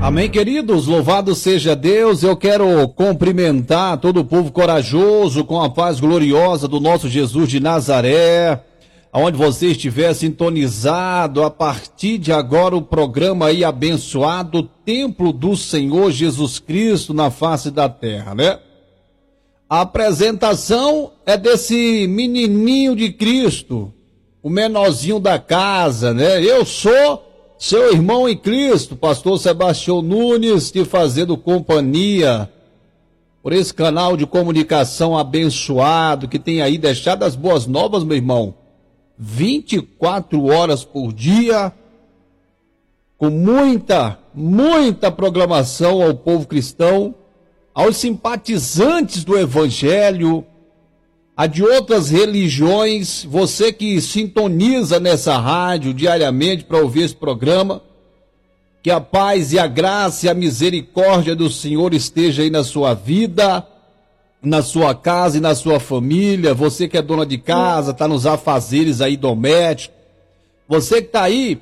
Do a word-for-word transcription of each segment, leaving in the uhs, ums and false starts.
Amém, queridos, louvado seja Deus. Eu quero cumprimentar todo o povo corajoso com a paz gloriosa do nosso Jesus de Nazaré, aonde você estiver sintonizado. A partir de agora o programa aí abençoado, Templo do Senhor Jesus Cristo na face da terra, né? A apresentação é desse menininho de Cristo, o menorzinho da casa, né? Eu sou seu irmão em Cristo, pastor Sebastião Nunes, te fazendo companhia por esse canal de comunicação abençoado, que tem aí deixado as boas novas, meu irmão, vinte e quatro horas por dia, com muita, muita programação ao povo cristão, aos simpatizantes do Evangelho, a de outras religiões. Você que sintoniza nessa rádio diariamente para ouvir esse programa, que a paz e a graça e a misericórdia do Senhor esteja aí na sua vida, na sua casa e na sua família. Você que é dona de casa, está nos afazeres aí domésticos, você que está aí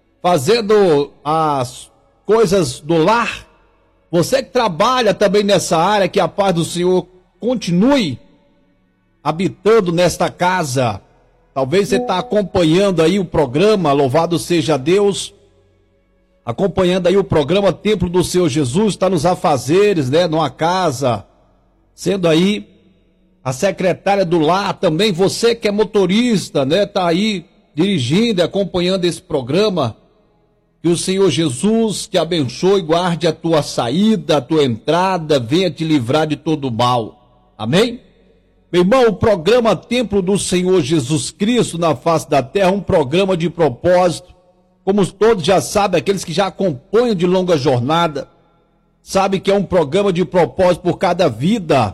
fazendo as coisas do lar, você que trabalha também nessa área, que a paz do Senhor continue habitando nesta casa. Talvez você está acompanhando aí o programa, louvado seja Deus, acompanhando aí o programa Templo do Senhor Jesus, está nos afazeres, né, numa casa, sendo aí a secretária do lar. Também você que é motorista, né, está aí dirigindo e acompanhando esse programa. Que o Senhor Jesus te abençoe, guarde a tua saída, a tua entrada, venha te livrar de todo mal. Amém? Meu irmão, o programa Templo do Senhor Jesus Cristo na face da terra, um programa de propósito, como todos já sabem, aqueles que já acompanham de longa jornada, sabem que é um programa de propósito por cada vida.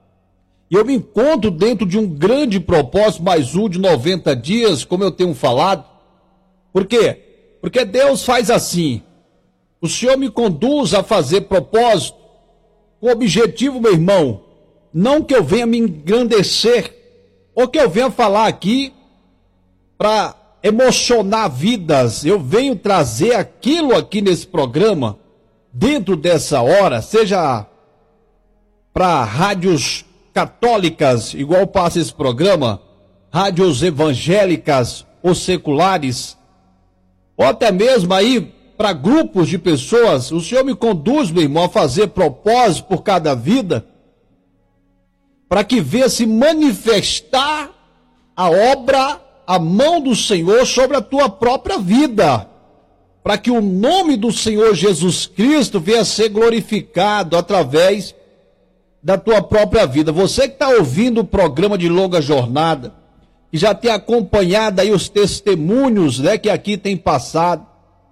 E eu me encontro dentro de um grande propósito, mais um de noventa dias, como eu tenho falado. Por quê? Porque Deus faz assim, o Senhor me conduz a fazer propósito, com o objetivo, meu irmão, não que eu venha me engrandecer, ou que eu venha falar aqui para emocionar vidas. Eu venho trazer aquilo aqui nesse programa, dentro dessa hora, seja para rádios católicas, igual passa esse programa, rádios evangélicas ou seculares, ou até mesmo aí para grupos de pessoas. O Senhor me conduz, meu irmão, a fazer propósito por cada vida, para que venha se manifestar a obra, a mão do Senhor sobre a tua própria vida, para que o nome do Senhor Jesus Cristo venha a ser glorificado através da tua própria vida. Você que está ouvindo o programa de longa jornada, que já tem acompanhado aí os testemunhos, né, que aqui tem passado,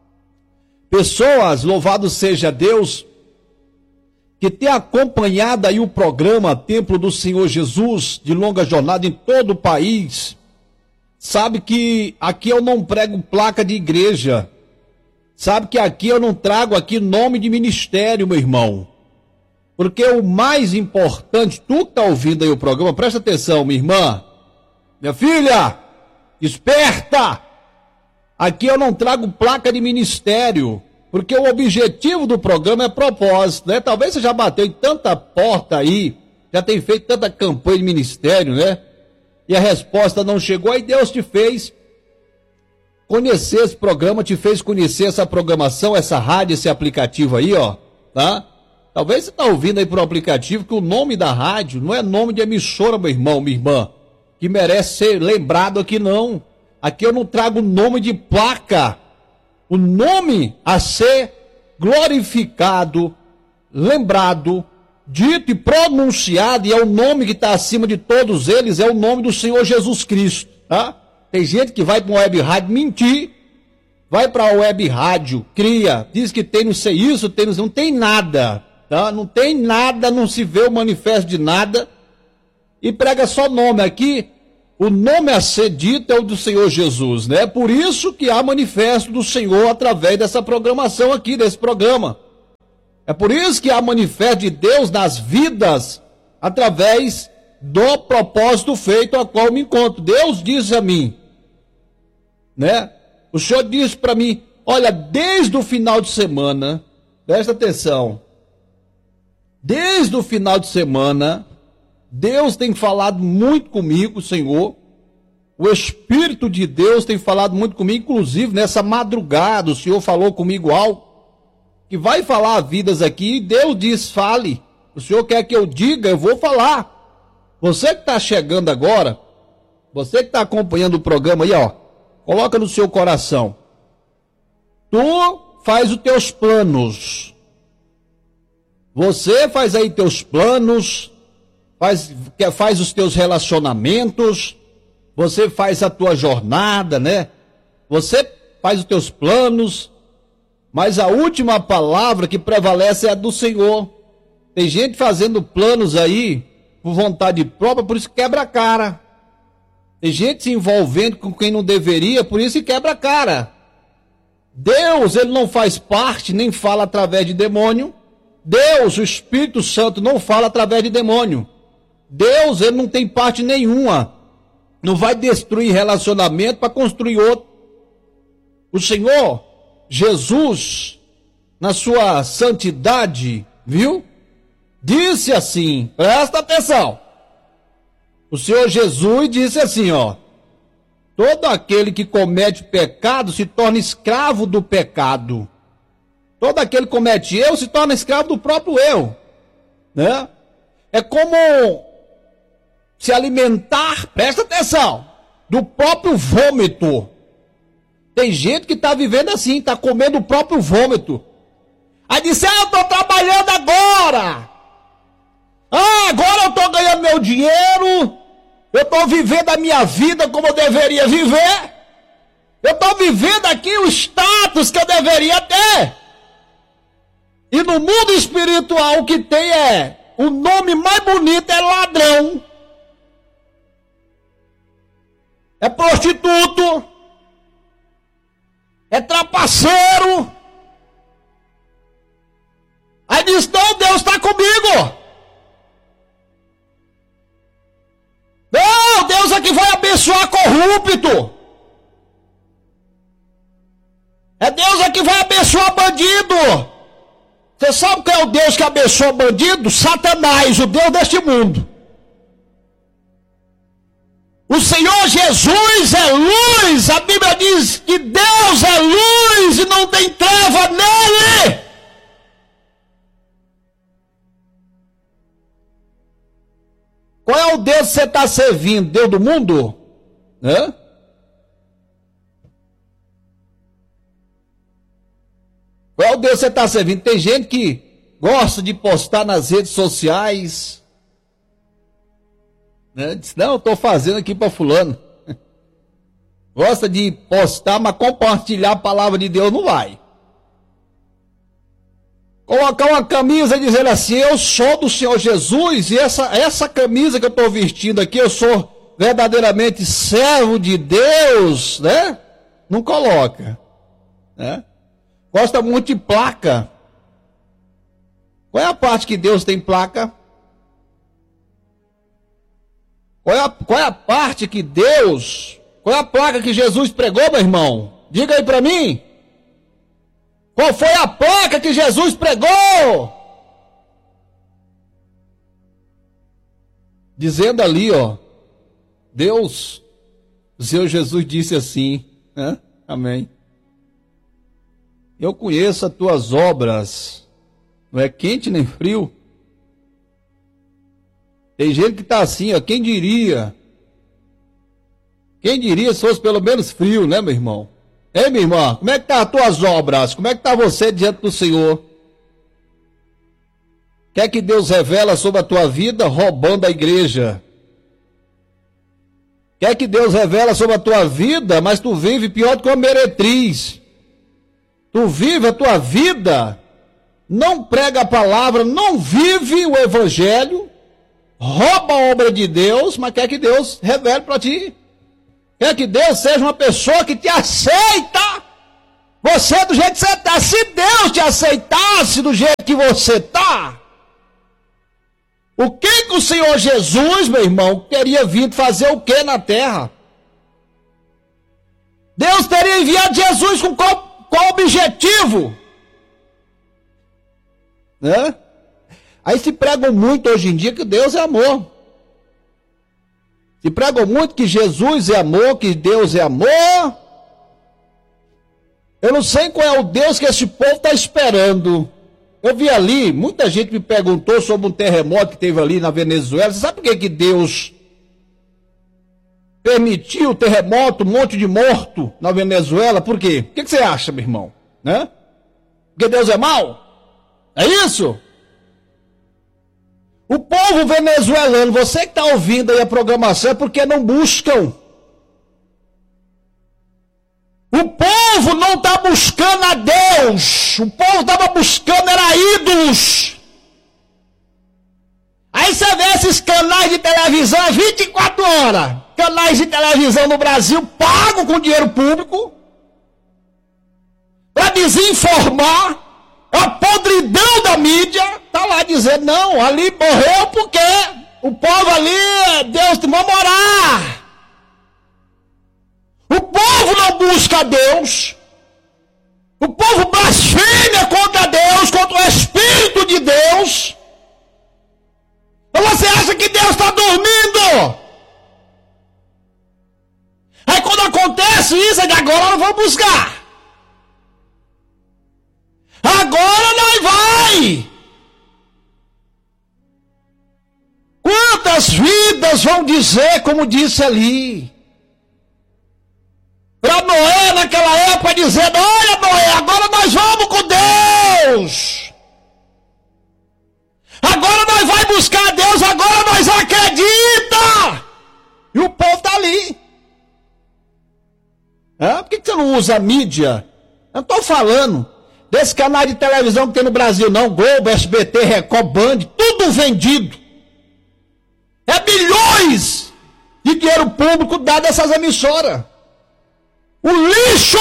pessoas, louvado seja Deus, que tem acompanhado aí o programa Templo do Senhor Jesus, de longa jornada em todo o país, sabe que aqui eu não prego placa de igreja, sabe que aqui eu não trago aqui nome de ministério, meu irmão, porque o mais importante, tu que está ouvindo aí o programa, presta atenção, minha irmã, minha filha, esperta! Aqui eu não trago placa de ministério, porque o objetivo do programa é propósito, né? Talvez você já bateu em tanta porta aí, já tem feito tanta campanha de ministério, né? E a resposta não chegou, aí Deus te fez conhecer esse programa, te fez conhecer essa programação, essa rádio, esse aplicativo aí, ó, tá? Talvez você está ouvindo aí por um aplicativo que o nome da rádio não é nome de emissora, meu irmão, minha irmã, que merece ser lembrado aqui, não. Aqui eu não trago nome de placa. O nome a ser glorificado, lembrado, dito e pronunciado, e é o nome que está acima de todos eles, é o nome do Senhor Jesus Cristo, tá? Tem gente que vai para uma web rádio mentir, vai para a web rádio, cria, diz que tem não sei isso, tem não sei, não tem nada, tá? Não tem nada, não se vê o manifesto de nada, e prega só nome. Aqui, o nome a ser dito é o do Senhor Jesus, né? Por isso que há manifesto do Senhor através dessa programação aqui, desse programa. É por isso que há manifesto de Deus nas vidas, através do propósito feito a qual me encontro. Deus disse a mim, né? O Senhor disse para mim, olha, desde o final de semana, Presta atenção. Desde o final de semana, Deus tem falado muito comigo, Senhor. O Espírito de Deus tem falado muito comigo, inclusive nessa madrugada, o Senhor falou comigo algo que vai falar vidas aqui. Deus diz, fale. O Senhor quer que eu diga, eu vou falar. Você que está chegando agora, você que está acompanhando o programa aí, ó, coloca no seu coração. Tu faz os teus planos. Você faz aí teus planos, faz, faz os teus relacionamentos, você faz a tua jornada, né? Você faz os teus planos, mas a última palavra que prevalece é a do Senhor. Tem gente fazendo planos aí por vontade própria, por isso quebra a cara. Tem gente se envolvendo com quem não deveria, por isso quebra a cara. Deus, ele não faz parte, nem fala através de demônio. Deus, o Espírito Santo, não fala através de demônio. Deus, ele não tem parte nenhuma. Não vai destruir relacionamento para construir outro. O Senhor, Jesus, na sua santidade, viu? Disse assim, presta atenção. O Senhor Jesus disse assim, ó. Todo aquele que comete pecado se torna escravo do pecado. Todo aquele que comete erro se torna escravo do próprio erro, né? É como se alimentar, presta atenção, do próprio vômito. Tem gente que está vivendo assim, está comendo o próprio vômito. Aí disse, ah, eu estou trabalhando agora. Ah, agora eu estou ganhando meu dinheiro. Eu estou vivendo a minha vida como eu deveria viver. Eu estou vivendo aqui o status que eu deveria ter. E no mundo espiritual o que tem é, o nome mais bonito é ladrão. É prostituto. É trapaceiro. Aí diz, não, Deus está comigo. Não, Deus é que vai abençoar corrupto. É Deus é que vai abençoar bandido. Você sabe quem é o Deus que abençoa bandido? Satanás, o Deus deste mundo. O Senhor Jesus é luz. A Bíblia diz que Deus é luz e não tem treva nele. Qual é o Deus que você está servindo? Deus do mundo? Hã? Qual é o Deus que você está servindo? Tem gente que gosta de postar nas redes sociais, né? Diz, não, eu estou fazendo aqui para fulano. Gosta de postar, mas compartilhar a palavra de Deus não vai. Colocar uma camisa dizendo assim, eu sou do Senhor Jesus, e essa, essa camisa que eu estou vestindo aqui, eu sou verdadeiramente servo de Deus, né? Não coloca, né? Gosta muito de placa. Qual é a parte que Deus tem placa? Qual é a, qual é a parte que Deus... Qual é a placa que Jesus pregou, meu irmão? Diga aí para mim. Qual foi a placa que Jesus pregou? Dizendo ali, ó. Deus, o Senhor Jesus disse assim. Né? Amém. Eu conheço as tuas obras, não é quente nem frio. Tem gente que está assim, ó, quem diria? Quem diria se fosse pelo menos frio, né, meu irmão? Ei, minha irmã, como é que tá as tuas obras? Como é que está você diante do Senhor? Quer que Deus revela sobre a tua vida roubando a igreja? Quer que Deus revela sobre a tua vida, mas tu vive pior do que uma meretriz? Tu vive a tua vida, não prega a palavra, não vive o evangelho, rouba a obra de Deus, mas quer que Deus revele para ti. Quer que Deus seja uma pessoa que te aceita, você do jeito que você está. Se Deus te aceitasse do jeito que você está, o que que o Senhor Jesus, meu irmão, teria vindo fazer o que na terra? Deus teria enviado Jesus com qual, qual objetivo? né? Aí se pregam muito hoje em dia que Deus é amor. Se pregam muito que Jesus é amor, que Deus é amor. Eu não sei qual é o Deus que esse povo está esperando. Eu vi ali, muita gente me perguntou sobre um terremoto que teve ali na Venezuela. Você sabe por que, que Deus permitiu o terremoto, um monte de morto na Venezuela? Por quê? O que, que você acha, meu irmão? Né? Porque Deus é mau? É isso? O povo venezuelano, você que está ouvindo aí a programação, é porque não buscam. O povo não está buscando a Deus. O povo estava buscando era ídolos. Aí você vê esses canais de televisão vinte e quatro horas. Canais de televisão no Brasil pagam com dinheiro público para desinformar. A podridão da mídia está lá dizendo, não, ali morreu porque o povo ali, Deus te vai morar. O povo não busca Deus. O povo blasfema contra Deus, contra o Espírito de Deus. Ou você acha que Deus está dormindo? Aí quando acontece isso, é que agora nós vamos buscar. Agora nós vai. Quantas vidas vão dizer, como disse ali, para Noé naquela época, dizendo, olha Noé, agora nós vamos com Deus. Agora nós vai buscar Deus, agora nós acredita. E o povo está ali. É? Por que você não usa a mídia? Eu não estou falando desse canal de televisão que tem no Brasil, não. Globo, S B T, Record, Band, tudo vendido. É bilhões de dinheiro público dado a essas emissoras. O lixo!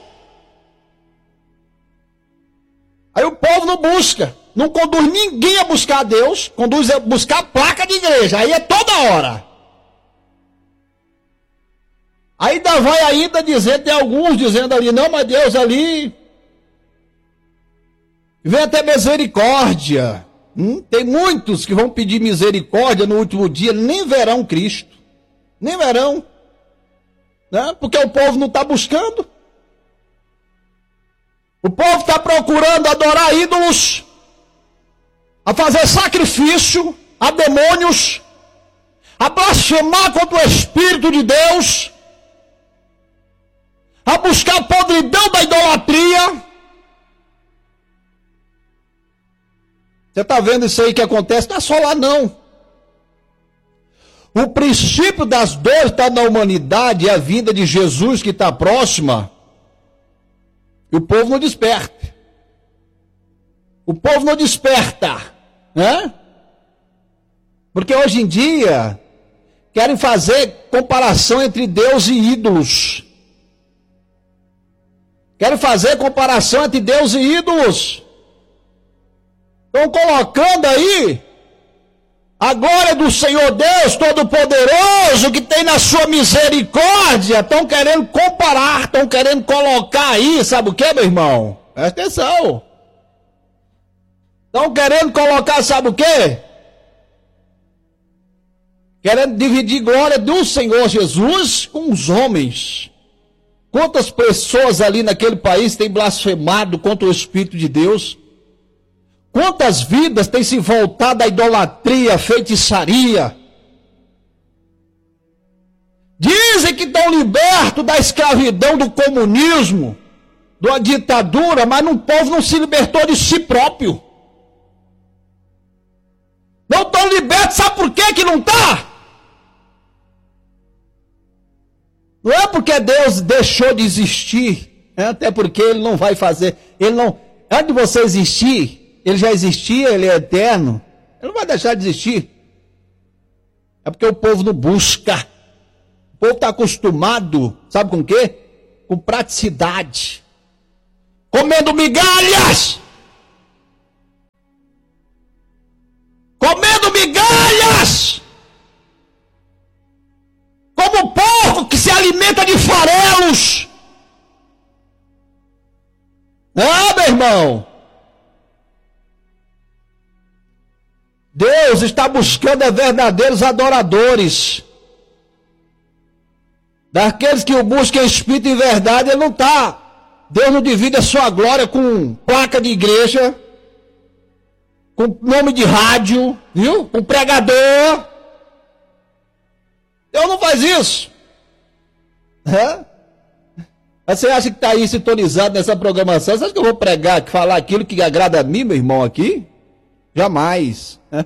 Aí o povo não busca. Não conduz ninguém a buscar a Deus. Conduz a buscar a placa de igreja. Aí é toda hora. Ainda vai ainda dizer, tem alguns dizendo ali, não, mas Deus ali vem até misericórdia. Hum? Tem muitos que vão pedir misericórdia no último dia, nem verão Cristo. Nem verão. Né? Porque o povo não está buscando. O povo está procurando adorar ídolos, a fazer sacrifício a demônios, a blasfemar contra o Espírito de Deus, a buscar a podridão da idolatria. Você está vendo isso aí que acontece? Não é só lá não. O princípio das dores está na humanidade, é a vinda de Jesus que está próxima. E o povo não desperta. O povo não desperta. Né? Porque hoje em dia querem fazer comparação entre Deus e ídolos. Querem fazer comparação entre Deus e ídolos. Estão colocando aí a glória do Senhor Deus Todo-Poderoso, que tem na sua misericórdia. Estão querendo comparar, estão querendo colocar aí, sabe o que, meu irmão? Presta atenção. Estão querendo colocar, sabe o que? Querendo dividir glória do Senhor Jesus com os homens. Quantas pessoas ali naquele país têm blasfemado contra o Espírito de Deus? Quantas vidas têm se voltado à idolatria, à feitiçaria? Dizem que estão libertos da escravidão, do comunismo, da ditadura, mas o povo não se libertou de si próprio. Não estão libertos, sabe por quê que não está? Não é porque Deus deixou de existir, é até porque Ele não vai fazer, Ele não, antes de você existir, Ele já existia, Ele é eterno, Ele não vai deixar de existir. É porque o povo não busca, o povo está acostumado, sabe com o quê? Com praticidade, comendo migalhas, comendo migalhas, como porco que se alimenta de farelos. Ah, meu irmão, Deus está buscando é verdadeiros adoradores. Daqueles que o buscam em espírito e verdade, ele não está. Deus não divide a sua glória com placa de igreja, com nome de rádio, viu? Com pregador. Deus não faz isso. É? Você acha que está aí sintonizado nessa programação? Você acha que eu vou pregar, falar aquilo que agrada a mim, meu irmão, aqui? Jamais. É?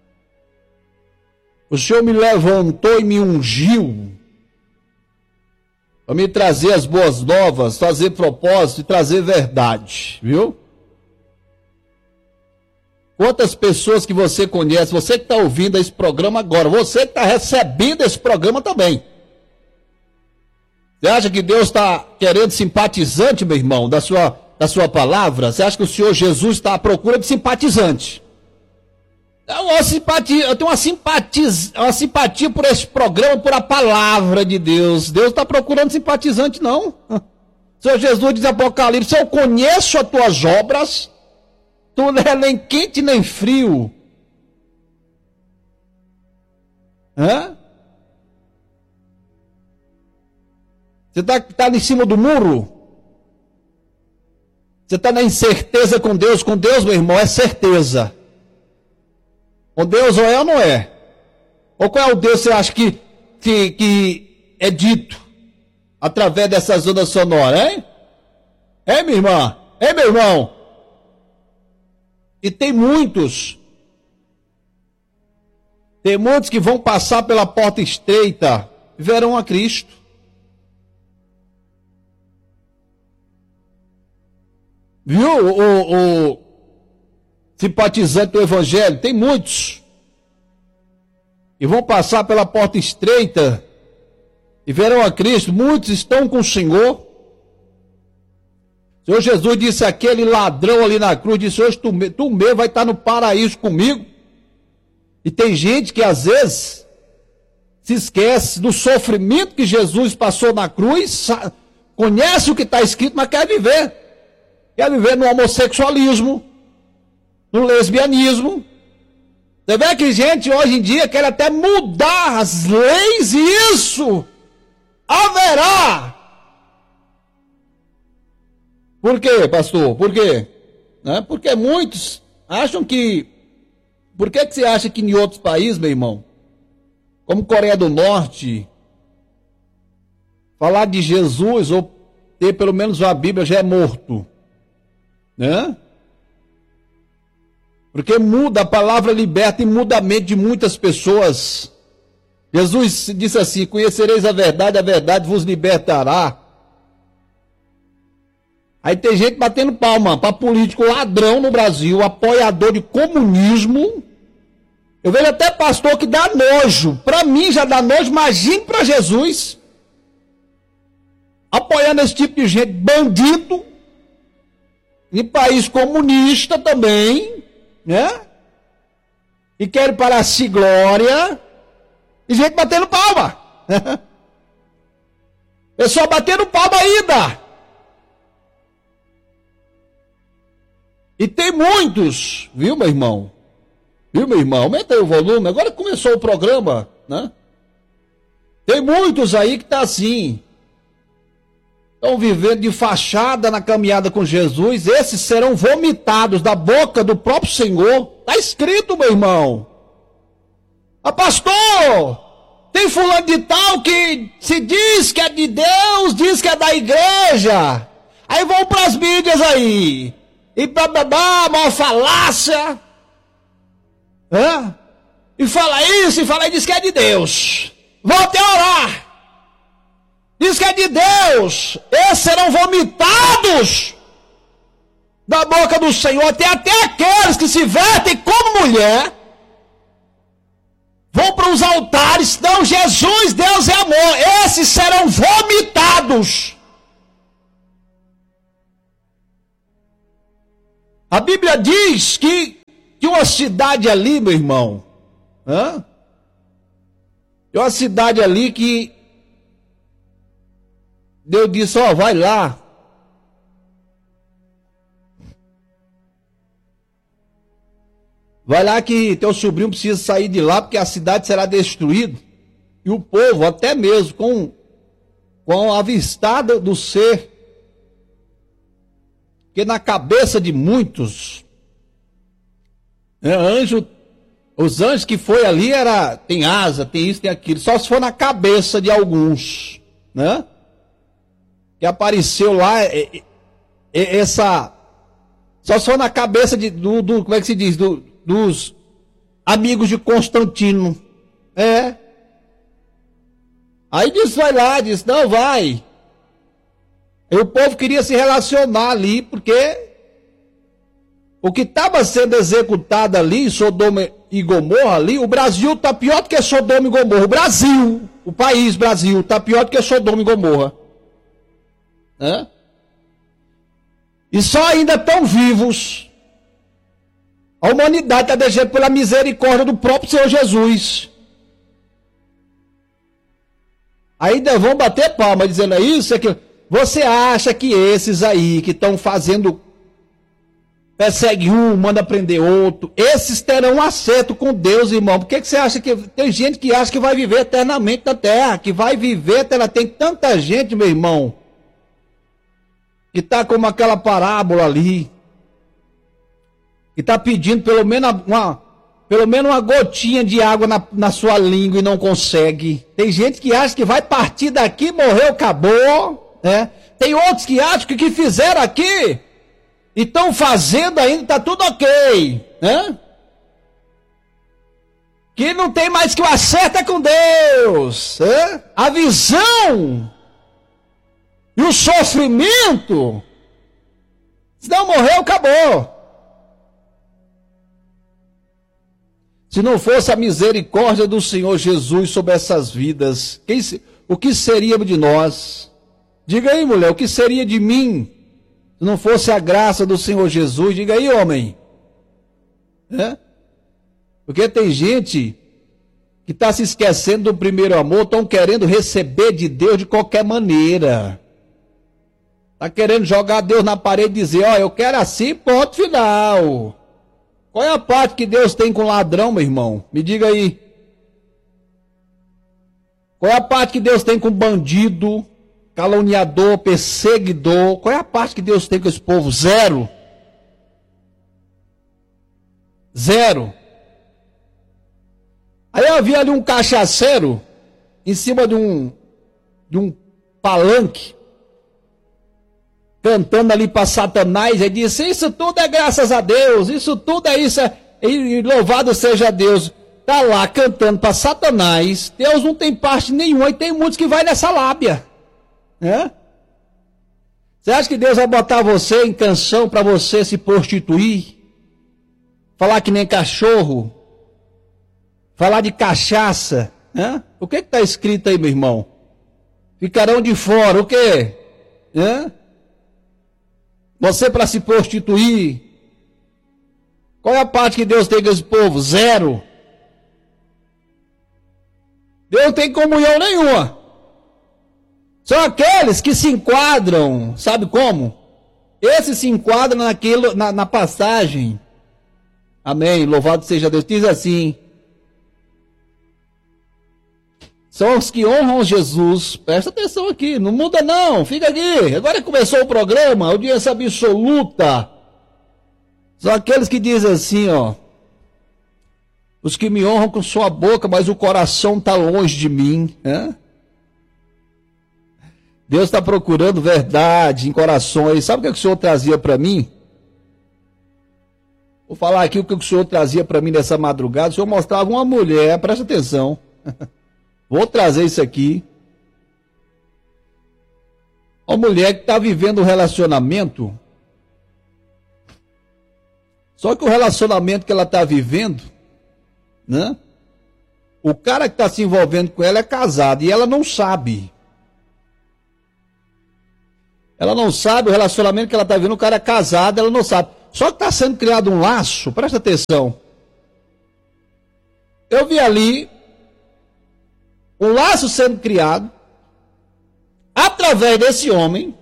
O Senhor me levantou e me ungiu para me trazer as boas novas, fazer propósito e trazer verdade, viu? Quantas pessoas que você conhece, você que está ouvindo esse programa agora, você que está recebendo esse programa também. Você acha que Deus está querendo simpatizante, meu irmão, da sua, da sua palavra? Você acha que o Senhor Jesus está à procura de simpatizante? Eu, uma simpatia, eu tenho uma simpatia, uma simpatia por esse programa, por a palavra de Deus. Deus está procurando simpatizante, não. O Senhor Jesus diz em Apocalipse: eu conheço as tuas obras, tu não é nem quente nem frio. Hã? Você está tá em cima do muro? Você está na incerteza com Deus? Com Deus, meu irmão, é certeza. Com Deus ou é ou não é? Ou qual é o Deus que você acha que, que, que é dito através dessas ondas sonoras, hein? É, minha irmã? É, meu irmão? E tem muitos, tem muitos que vão passar pela porta estreita e verão a Cristo. Viu o, o, o simpatizante do Evangelho? Tem muitos. E vão passar pela porta estreita e verão a Cristo. Muitos estão com o Senhor. O Senhor Jesus disse àquele ladrão ali na cruz, disse: hoje tu, tu mesmo vai estar no paraíso comigo. E tem gente que às vezes se esquece do sofrimento que Jesus passou na cruz, conhece o que está escrito, mas quer viver. Quer viver no homossexualismo, no lesbianismo. Você vê que gente hoje em dia quer até mudar as leis e isso haverá. Por quê, pastor? Por quê? Né? Porque muitos acham que... Por que, que você acha que em outros países, meu irmão, como Coreia do Norte, falar de Jesus ou ter pelo menos uma Bíblia já é morto? Né? Porque muda, a palavra liberta e muda a mente de muitas pessoas. Jesus disse assim: conhecereis a verdade, a verdade vos libertará. Aí tem gente batendo palma para político ladrão no Brasil, apoiador de comunismo. Eu vejo até pastor que dá nojo. Para mim já dá nojo, imagine para Jesus. Apoiando esse tipo de gente, bandido. Em país comunista também, né? E querem para si glória. E gente batendo palma. Pessoal batendo palma ainda. E tem muitos, viu, meu irmão? Viu, meu irmão? Aumenta aí o volume. Agora começou o programa, né? Tem muitos aí que tá assim. Estão vivendo de fachada na caminhada com Jesus. Esses serão vomitados da boca do próprio Senhor. Está escrito, meu irmão. Ah, pastor, tem fulano de tal que se diz que é de Deus, diz que é da igreja. Aí vão para as mídias aí. E bababá, uma falácia. Hã? E fala isso, e fala e diz que é de Deus. Vou até orar. Diz que é de Deus. Esses serão vomitados da boca do Senhor. Tem até aqueles que se vestem como mulher, vão para os altares. Não, Jesus, Deus é amor. Esses serão vomitados. A Bíblia diz que, que uma cidade ali, meu irmão, hã? É uma cidade ali que Deus disse: ó, vai lá. vai lá que teu sobrinho precisa sair de lá porque a cidade será destruída. E o povo, até mesmo com, com a avistada do ser, porque na cabeça de muitos, né, anjo, os anjos que foi ali era, tem asa, tem isso, tem aquilo, só se for na cabeça de alguns, né? Que apareceu lá, é, é, essa, só se for na cabeça de, do, do como é que se diz, do, dos amigos de Constantino, é. Aí disse, vai lá, disse, não, vai. E o povo queria se relacionar ali, porque o que estava sendo executado ali, Sodoma e Gomorra ali, o Brasil está pior do que Sodoma e Gomorra. O Brasil, o país Brasil, está pior do que Sodoma e Gomorra. Né? E só ainda estão vivos. A humanidade está deixando pela misericórdia do próprio Senhor Jesus. Ainda vão bater palma dizendo isso, é que você acha que esses aí que estão fazendo, persegue um, manda prender outro, esses terão um acerto com Deus, irmão? Por que, que você acha que tem gente que acha que vai viver eternamente na terra, que vai viver eternamente? Tem tanta gente, meu irmão, que está como aquela parábola ali, que está pedindo pelo menos uma, pelo menos uma gotinha de água na, na sua língua e não consegue. Tem gente que acha que vai partir daqui, morreu, acabou, né? Tem outros que acham que o que fizeram aqui e estão fazendo ainda, está tudo ok, né? Que não tem mais que o acerto é com Deus, né? A visão e o sofrimento, se não morreu, acabou. Se não fosse a misericórdia do Senhor Jesus sobre essas vidas, quem, o que seria de nós? Diga aí, mulher, o que seria de mim? Se não fosse a graça do Senhor Jesus, diga aí, homem. É? Porque tem gente que está se esquecendo do primeiro amor, estão querendo receber de Deus de qualquer maneira. Está querendo jogar Deus na parede e dizer, ó, eu quero assim, ponto final. Qual é a parte que Deus tem com ladrão, meu irmão? Me diga aí. Qual é a parte que Deus tem com bandido, caluniador, perseguidor? Qual é a parte que Deus tem com esse povo? Zero. Zero. Aí eu vi ali um cachaceiro em cima de um, de um palanque, cantando ali para Satanás, e disse, isso tudo é graças a Deus, isso tudo é isso, é, e louvado seja Deus. Está lá cantando para Satanás, Deus não tem parte nenhuma, e tem muitos que vai nessa lábia. Né? Você acha que Deus vai botar você em canção para você se prostituir? Falar que nem cachorro? Falar de cachaça? Né? O que está escrito aí, meu irmão? Ficarão de fora, o quê? Né? Você para se prostituir? Qual é a parte que Deus tem com esse povo? Zero. Deus não tem comunhão nenhuma. São aqueles que se enquadram, sabe como? Esses se enquadram naquilo, na, na passagem. Amém, louvado seja Deus. Diz assim, são os que honram Jesus. Presta atenção aqui, não muda não, fica aqui. Agora começou o programa, audiência absoluta. São aqueles que dizem assim, ó. Os que me honram com sua boca, mas o coração está longe de mim. Né? Deus está procurando verdade em corações. Sabe o que, é que o Senhor trazia para mim? Vou falar aqui o que o Senhor trazia para mim nessa madrugada. O Senhor mostrava uma mulher, presta atenção. Vou trazer isso aqui. Uma mulher que está vivendo um relacionamento. Só que o relacionamento que ela está vivendo, né? O cara que está se envolvendo com ela é casado e ela não sabe. Ela não sabe o relacionamento que ela está vivendo, o cara é casado, ela não sabe. Só que está sendo criado um laço, presta atenção. Eu vi ali um laço sendo criado através desse homem.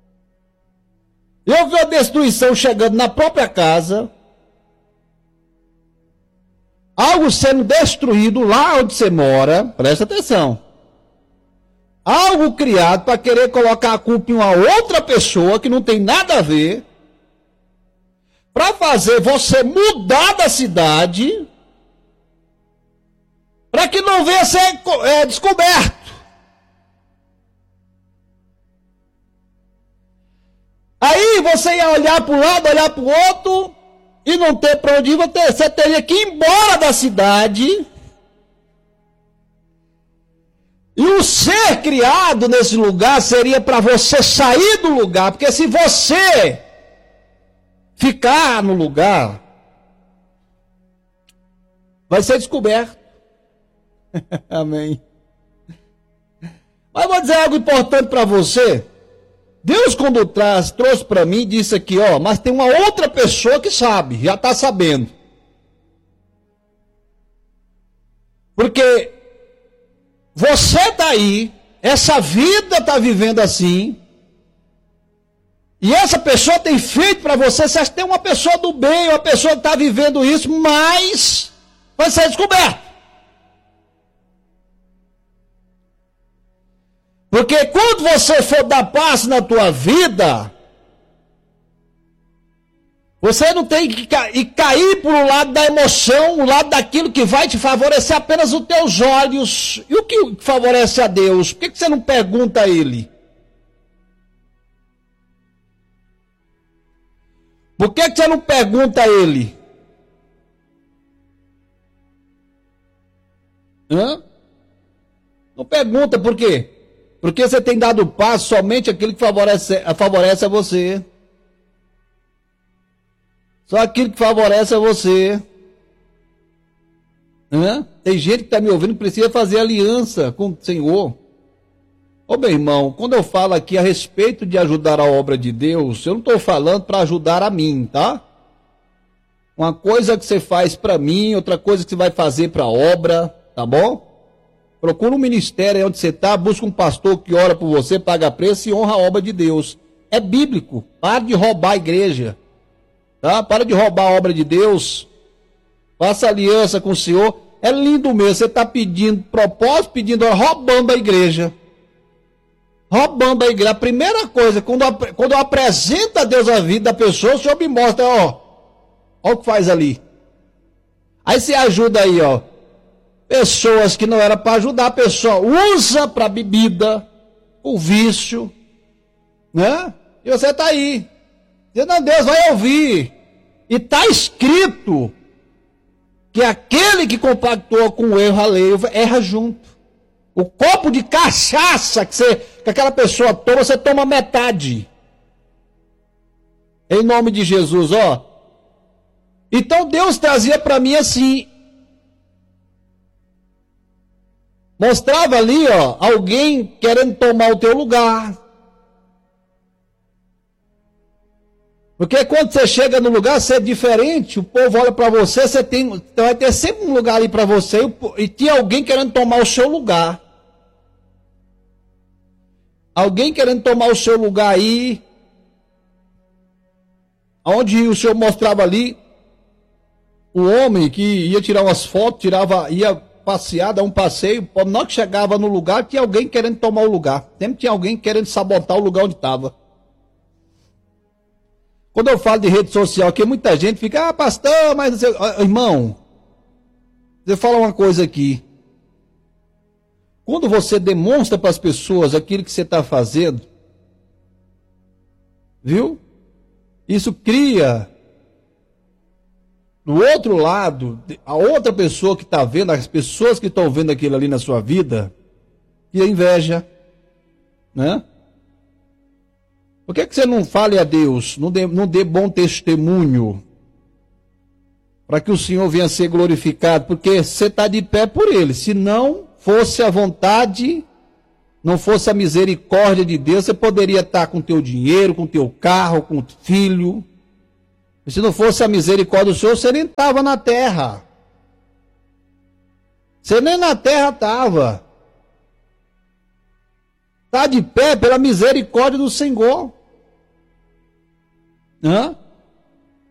Eu vi a destruição chegando na própria casa. algo sendo destruído lá onde você mora, presta atenção. Algo criado para querer colocar a culpa em uma outra pessoa que não tem nada a ver, para fazer você mudar da cidade, para que não venha ser é, descoberto. Aí você ia olhar para um lado, olhar para o outro, e não ter para onde ir, você teria que ir embora da cidade. E o ser criado nesse lugar seria para você sair do lugar, porque se você ficar no lugar, vai ser descoberto. Amém. Mas eu vou dizer algo importante para você. Deus, quando traz, trouxe para mim, disse aqui, ó, mas tem uma outra pessoa que sabe, já está sabendo. Porque você está aí, essa vida está vivendo assim, e essa pessoa tem feito para você, você tem uma pessoa do bem, uma pessoa que está vivendo isso, mas vai ser descoberto. Porque quando você for dar passo na tua vida, você não tem que cair, cair para o lado da emoção, o lado daquilo que vai te favorecer apenas os teus olhos. E o que favorece a Deus? Por que você não pergunta a Ele? Por que você não pergunta a Ele? Hã? Não pergunta por quê? Porque você tem dado passo somente aquilo que favorece, favorece a você. Só aquilo que favorece a você. Hã? Tem gente que está me ouvindo que precisa fazer aliança com o Senhor. Ô meu irmão, quando eu falo aqui a respeito de ajudar a obra de Deus, eu não estou falando para ajudar a mim, tá? Uma coisa que você faz para mim, outra coisa que você vai fazer para a obra, tá bom? Procura um ministério aí onde você está, busca um pastor que ora por você, paga preço e honra a obra de Deus. É bíblico. Para de roubar a igreja. Tá? Para de roubar a obra de Deus. Faça aliança com o Senhor. É lindo mesmo. Você está pedindo propósito, pedindo, roubando a igreja. Roubando a igreja. A primeira coisa, quando, quando eu apresento a Deus a vida da pessoa, o Senhor me mostra, ó. Ó o que faz ali. Aí você ajuda aí, ó. Pessoas que não era para ajudar, a pessoa usa para bebida, o vício, né? E você está aí. Dizendo, Deus vai ouvir. E está escrito que aquele que compactou com o erro alheio erra junto. O copo de cachaça que, você, que aquela pessoa toma, você toma metade. Em nome de Jesus, ó. Então Deus trazia para mim assim. Mostrava ali, ó, alguém querendo tomar o teu lugar. Porque quando você chega no lugar, você é diferente, o povo olha para você, você tem, vai ter sempre um lugar ali para você, e tinha alguém querendo tomar o seu lugar. Alguém querendo tomar o seu lugar aí, onde o Senhor mostrava ali, o homem que ia tirar umas fotos, tirava, ia passear, dar um passeio, na hora que chegava no lugar, tinha alguém querendo tomar o lugar. Sempre tinha alguém querendo sabotar o lugar onde estava. Quando eu falo de rede social aqui, muita gente fica, ah, pastor, mas... Irmão, eu falo uma coisa aqui. Quando você demonstra para as pessoas aquilo que você está fazendo, viu? Isso cria... No outro lado, a outra pessoa que está vendo, as pessoas que estão vendo aquilo ali na sua vida, que é inveja, né? Por que, que você não fale a Deus, não dê, não dê bom testemunho, para que o Senhor venha a ser glorificado? Porque você está de pé por Ele. Se não fosse a vontade, não fosse a misericórdia de Deus, você poderia estar com o teu dinheiro, com o teu carro, com o filho. E se não fosse a misericórdia do Senhor, você nem estava na terra. Você nem na terra estava. Está de pé pela misericórdia do Senhor. Hã?